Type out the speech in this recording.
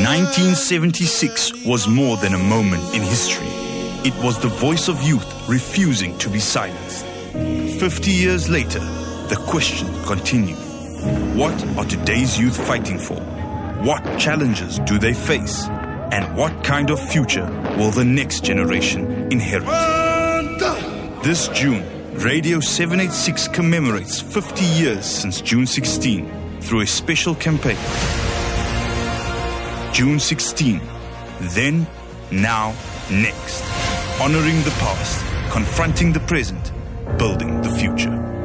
1976 was more than a moment in history. It was the voice of youth refusing to be silenced. 50 years later, the question continues. What are today's youth fighting for? What challenges do they face? And what kind of future will the next generation inherit? This June, Radio 786 commemorates 50 years since June 16 through a special campaign. June 16, then, now, next. Honoring the past, confronting the present, building the future.